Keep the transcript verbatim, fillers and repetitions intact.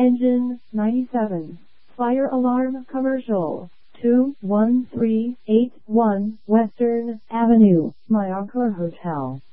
Engine ninety-seven. Fire alarm commercial. two one three eight one Western Avenue, Myankar Hotel.